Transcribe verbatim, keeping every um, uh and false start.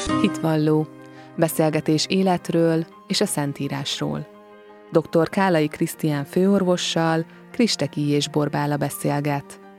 Hitvalló. Beszélgetés életről és a Szentírásról. doktor Kálai Krisztián főorvossal Kristek I. és Borbála beszélget.